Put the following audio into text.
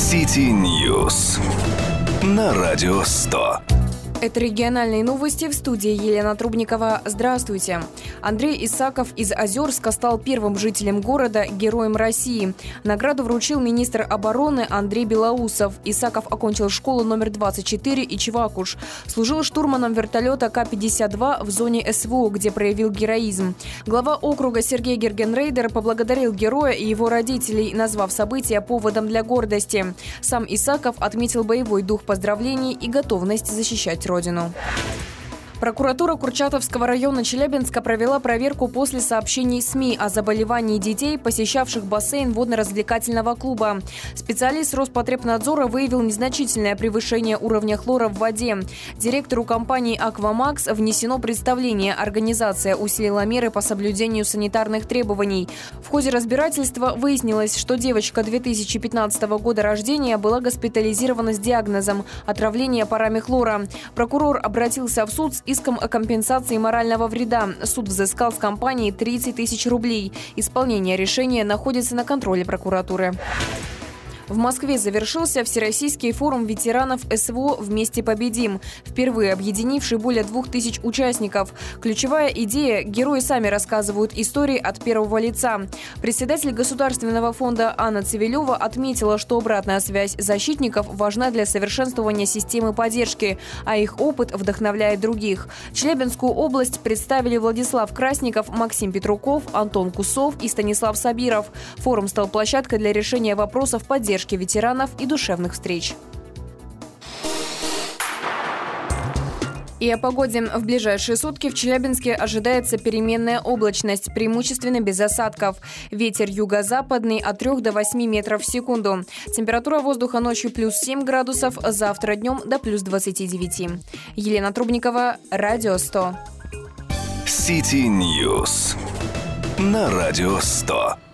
City News на Радио 100. Это региональные новости, в студии Елена Трубникова. Здравствуйте. Андрей Исаков из Озерска стал первым жителем города Героем России. Награду вручил министр обороны Андрей Белоусов. Исаков окончил школу номер 24 Ичвакуш. Служил штурманом вертолета К-52 в зоне СВО, где проявил героизм. Глава округа Сергей Гергенрейдер поблагодарил героя и его родителей, назвав событие поводом для гордости. Сам Исаков отметил боевой дух поздравлений и готовность защищать Родину. Прокуратура Курчатовского района Челябинска провела проверку после сообщений СМИ о заболевании детей, посещавших бассейн водно-развлекательного клуба. Специалист Роспотребнадзора выявил незначительное превышение уровня хлора в воде. Директору компании «Аквамакс» внесено представление. Организация усилила меры по соблюдению санитарных требований. В ходе разбирательства выяснилось, что девочка 2015 года рождения была госпитализирована с диагнозом отравление парами хлора. Прокурор обратился в суд с иском о компенсации морального вреда. Суд взыскал с компании 30 тысяч рублей. Исполнение решения находится на контроле прокуратуры. В Москве завершился Всероссийский форум ветеранов СВО «Вместе победим», впервые объединивший более 2000 участников. Ключевая идея – герои сами рассказывают истории от первого лица. Председатель Государственного фонда Анна Цивилева отметила, что обратная связь защитников важна для совершенствования системы поддержки, а их опыт вдохновляет других. Челябинскую область представили Владислав Красников, Максим Петруков, Антон Кусов и Станислав Сабиров. Форум стал площадкой для решения вопросов поддержки ветеранов и душевных встреч. И о погоде. В ближайшие сутки в Челябинске ожидается переменная облачность, преимущественно без осадков. Ветер юго-западный от 3 до 8 метров в секунду. Температура воздуха ночью плюс 7 градусов, завтра днем до плюс 29. Елена Трубникова, Радио 100. City News на Радио 100.